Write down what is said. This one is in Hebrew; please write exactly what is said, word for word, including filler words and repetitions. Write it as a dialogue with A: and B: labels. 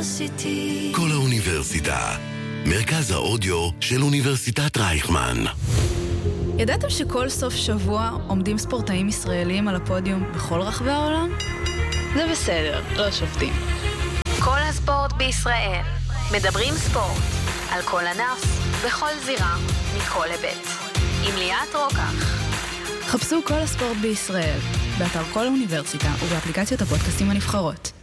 A: University.
B: כל האוניברסיטה, מרכז האודיו של אוניברסיטת רייכמן.
C: ידעתם שכל סוף שבוע עומדים ספורטאים ישראלים על הפודיום בכל רחבי העולם? זה בסדר, לא שופטים.
D: כל הספורט בישראל. מדברים ספורט. על כל ענף, בכל זירה, מכל היבט. עם ליאת רוקח.
C: חפשו כל הספורט בישראל, באתר כל האוניברסיטה ובאפליקציות הפודקאסטים הנבחרות.